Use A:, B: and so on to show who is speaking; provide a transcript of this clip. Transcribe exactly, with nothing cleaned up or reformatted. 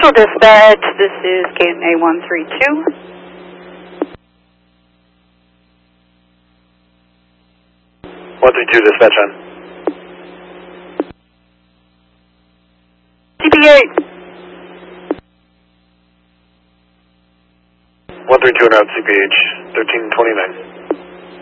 A: Central Dispatch, this is K M A one three two.
B: one three two, dispatch on.
A: C P eight.
B: one three two en route, C P H, thirteen twenty-nine.